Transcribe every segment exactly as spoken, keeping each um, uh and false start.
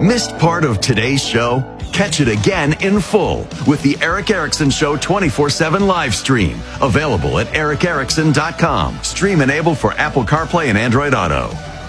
Missed part of today's show? Catch it again in full with the Eric Erickson Show twenty-four seven live stream. Available at eric erickson dot com. Stream enabled for Apple CarPlay and Android Auto.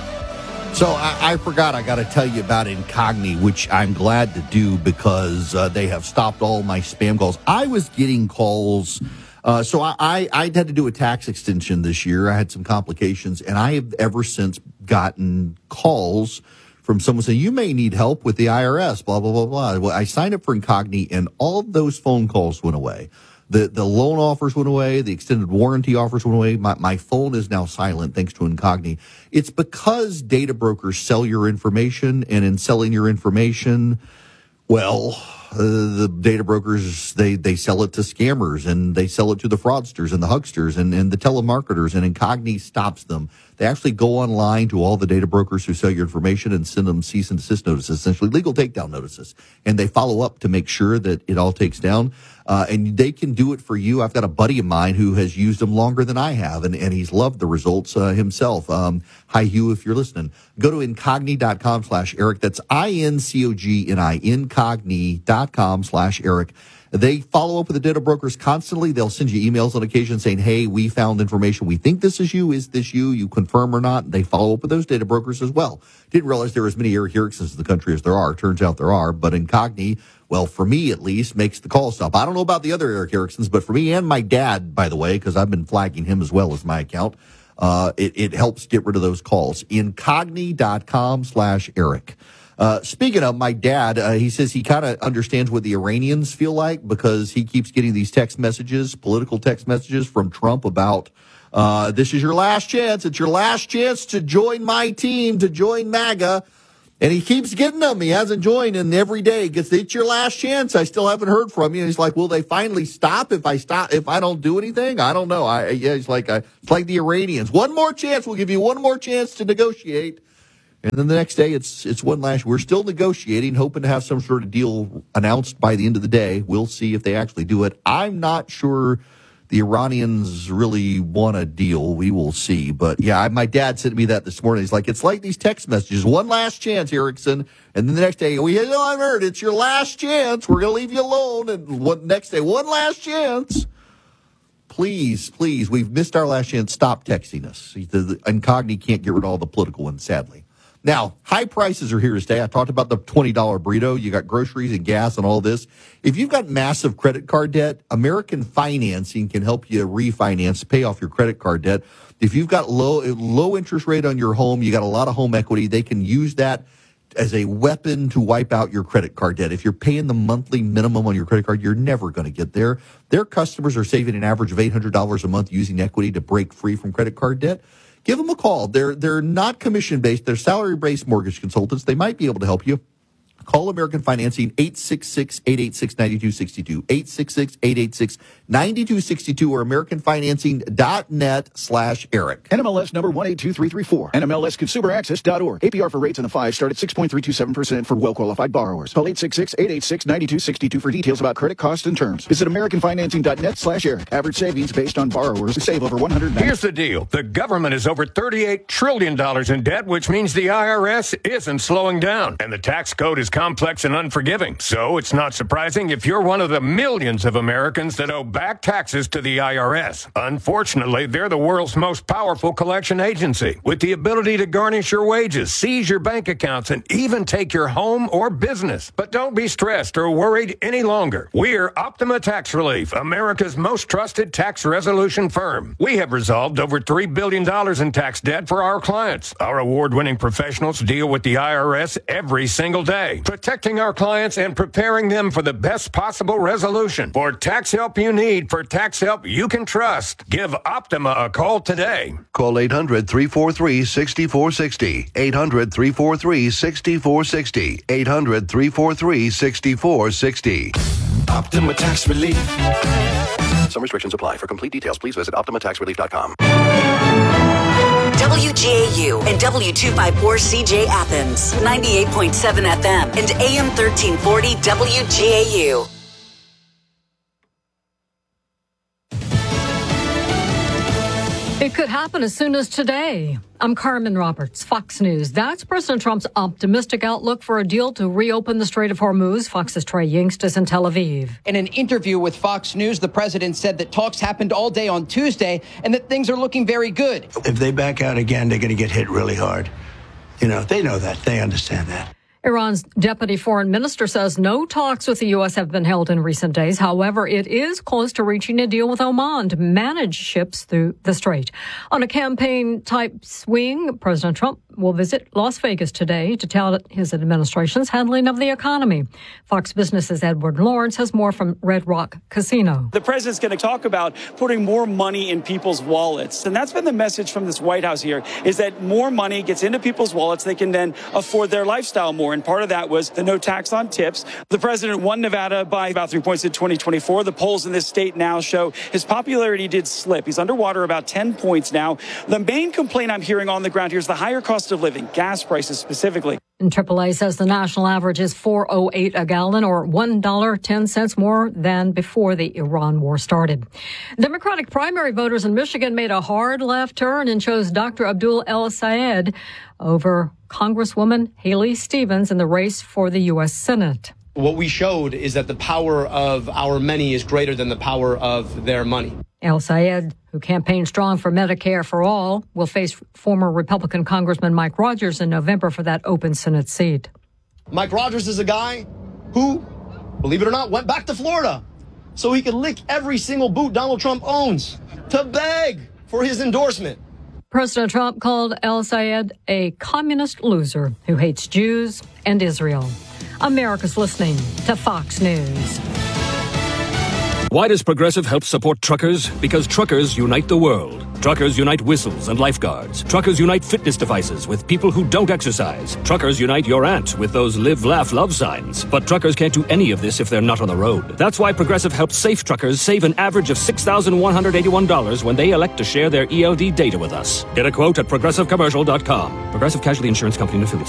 So I, I forgot I got to tell you about Incogni, which I'm glad to do because uh, they have stopped all my spam calls. I was getting calls. Uh, so I, I, I had to do a tax extension this year. I had some complications, and I have ever since gotten calls from someone saying, you may need help with the I R S, blah, blah, blah, blah. Well, I signed up for Incogni, and all of those phone calls went away. The the loan offers went away. The extended warranty offers went away. My, my phone is now silent thanks to Incogni. It's because data brokers sell your information, and in selling your information, well, uh, the data brokers, they, they sell it to scammers, and they sell it to the fraudsters and the hucksters and, and the telemarketers, and Incogni stops them. They actually go online to all the data brokers who sell your information and send them cease and desist notices, essentially legal takedown notices. And they follow up to make sure that it all takes down. Uh, and they can do it for you. I've got a buddy of mine who has used them longer than I have, and, and he's loved the results uh, himself. Um, hi, Hugh, if you're listening. Go to incogni dot com slash Eric. That's I N C O G N I, incogni dot com slash Eric. They follow up with the data brokers constantly. They'll send you emails on occasion saying, hey, we found information. We think this is you. Is this you? You confirm or not? They follow up with those data brokers as well. Didn't realize there were as many Eric Ericksons in the country as there are. Turns out there are. But Incogni, well, for me at least, makes the call stop. I don't know about the other Eric Ericksons, but for me and my dad, by the way, because I've been flagging him as well as my account, uh, it, it helps get rid of those calls. incogni dot com slash Eric. Uh, speaking of my dad, uh, he says he kind of understands what the Iranians feel like because he keeps getting these text messages, political text messages from Trump about, uh, this is your last chance. It's your last chance to join my team, to join MAGA. And he keeps getting them. He hasn't joined, and every day gets, it's your last chance. I still haven't heard from you. And he's like, will they finally stop if I stop, if I don't do anything? I don't know. I, yeah, he's like, uh, it's like the Iranians. One more chance. We'll give you one more chance to negotiate. And then the next day, it's it's one last. We're still negotiating, hoping to have some sort of deal announced by the end of the day. We'll see if they actually do it. I'm not sure the Iranians really want a deal. We will see. But, yeah, I, my dad sent me that this morning. He's like, it's like these text messages. One last chance, Erickson. And then the next day, we oh, I've heard it's your last chance. We're going to leave you alone. And one, next day, one last chance. Please, please, we've missed our last chance. Stop texting us. The, the Incogni can't get rid of all the political ones, sadly. Now, high prices are here to stay. I talked about the twenty dollar burrito. You got groceries and gas and all this. If you've got massive credit card debt, American Financing can help you refinance, pay off your credit card debt. If you've got low low interest rate on your home, you got a lot of home equity, they can use that as a weapon to wipe out your credit card debt. If you're paying the monthly minimum on your credit card, you're never going to get there. Their customers are saving an average of eight hundred dollars a month using equity to break free from credit card debt. Give them a call. They're they're not commission-based. They're salary-based mortgage consultants. They might be able to help you. Call American Financing, eight six six, eight eight six, nine two six two, eight six six, eight eight six, nine two six two, or american financing dot net slash Eric. N M L S number one eight two three three four. N M L S consumer access dot org. A P R for rates in the five start at six point three two seven percent for well-qualified borrowers. Call eight six six, eight eight six, nine two six two for details about credit costs and terms. Visit american financing dot net slash Eric. Average savings based on borrowers who save over one hundred ninety. Here's the deal. The government is over thirty-eight trillion dollars in debt, which means the I R S isn't slowing down. And the tax code is complex and unforgiving. So it's not surprising if you're one of the millions of Americans that owe back taxes to the I R S. Unfortunately, they're the world's most powerful collection agency with the ability to garnish your wages, seize your bank accounts, and even take your home or business. But don't be stressed or worried any longer. We're Optima Tax Relief, America's most trusted tax resolution firm. We have resolved over three billion dollars in tax debt for our clients. Our award-winning professionals deal with the I R S every single day, protecting our clients and preparing them for the best possible resolution. For tax help you need, for tax help you can trust, give Optima a call today. Call eight hundred, three four three, six four six zero. eight hundred, three four three, six four six zero. eight hundred, three four three, six four six zero. Optima Tax Relief. Some restrictions apply. For complete details, please visit optima tax relief dot com. W G A U and W two fifty-four C J Athens, ninety-eight point seven F M and A M thirteen forty W G A U. It could happen as soon as today. I'm Carmen Roberts, Fox News. That's President Trump's optimistic outlook for a deal to reopen the Strait of Hormuz. Fox's Trey Yingst is in Tel Aviv. In an interview with Fox News, the president said that talks happened all day on Tuesday and that things are looking very good. If they back out again, they're going to get hit really hard. You know, they know that. They understand that. Iran's deputy foreign minister says no talks with the U S have been held in recent days. However, it is close to reaching a deal with Oman to manage ships through the strait. On a campaign-type swing, President Trump will visit Las Vegas today to tout his administration's handling of the economy. Fox Business's Edward Lawrence has more from Red Rock Casino. The president's going to talk about putting more money in people's wallets. And that's been the message from this White House here, is that more money gets into people's wallets. They can then afford their lifestyle more. And part of that was the no tax on tips. The president won Nevada by about three points in twenty twenty-four. The polls in this state now show his popularity did slip. He's underwater about ten points now. The main complaint I'm hearing on the ground here is the higher cost of living, gas prices specifically. And triple A says the national average is four oh eight a gallon, or one dollar and ten cents more than before the Iran war started. Democratic primary voters in Michigan made a hard left turn and chose Doctor Abdul El-Sayed over Congresswoman Haley Stevens in the race for the U S Senate. What we showed is that the power of our many is greater than the power of their money. El-Sayed, who campaigned strong for Medicare for all, will face former Republican Congressman Mike Rogers in November for that open Senate seat. Mike Rogers is a guy who, believe it or not, went back to Florida so he could lick every single boot Donald Trump owns to beg for his endorsement. President Trump called El-Sayed a communist loser who hates Jews and Israel. America's listening to Fox News. Why does Progressive help support truckers? Because truckers unite the world. Truckers unite whistles and lifeguards. Truckers unite fitness devices with people who don't exercise. Truckers unite your aunt with those live, laugh, love signs. But truckers can't do any of this if they're not on the road. That's why Progressive helps safe truckers save an average of six thousand one hundred eighty-one dollars when they elect to share their E L D data with us. Get a quote at progressive commercial dot com. Progressive Casualty Insurance Company and Affiliates.